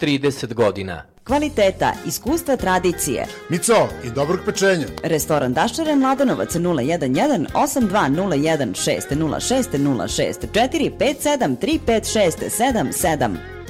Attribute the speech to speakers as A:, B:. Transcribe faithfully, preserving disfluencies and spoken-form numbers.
A: trideset godina.
B: Kvaliteta, iskustva, tradicije.
C: Mico i dobrog pečenja.
B: Restoran Daščare, Mladenovac, nula jedan jedan osam dva nula jedan šest nula šest nula šest četiri pet sedam tri pet šest sedam sedam.